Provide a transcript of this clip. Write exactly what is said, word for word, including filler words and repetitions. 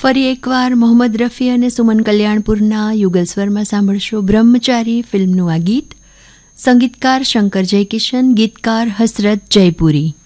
ફરી એકવાર મોહમ્મદ રફી અને સુમન કલ્યાણપુરના યુગલ સ્વરમાં સાંભળશો બ્રહ્મચારી ફિલ્મનું આ ગીત. સંગીતકાર શંકર જયકિશન, ગીતકાર હસરત જયપુરી.